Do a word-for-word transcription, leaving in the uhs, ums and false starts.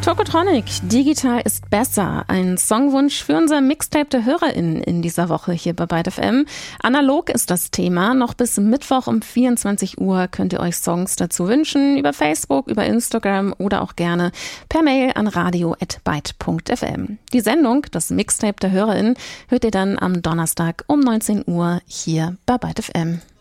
Tokotronic, digital ist besser. Ein Songwunsch für unser Mixtape der HörerInnen in dieser Woche hier bei Byte F M. Analog ist das Thema. Noch bis Mittwoch um vierundzwanzig Uhr könnt ihr euch Songs dazu wünschen. Über Facebook, über Instagram oder auch gerne per Mail an radio at byte punkt f m. Die Sendung, das Mixtape der HörerInnen, hört ihr dann am Donnerstag um neunzehn Uhr hier bei Byte F M.